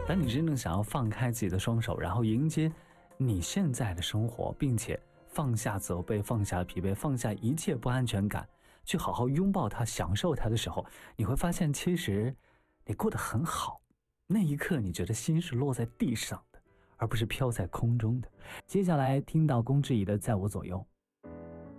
当你真正想要放开自己的双手，然后迎接你现在的生活，并且放下责备，放下疲惫，放下一切不安全感，去好好拥抱它，享受它的时候，你会发现其实你过得很好。那一刻你觉得心是落在地上的，而不是飘在空中的。接下来听到龚智怡的在我左右。